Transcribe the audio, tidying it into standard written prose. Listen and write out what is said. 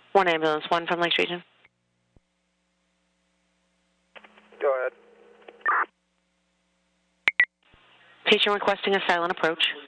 One ambulance, one from Lakes Region. Go ahead. Patient requesting a silent approach.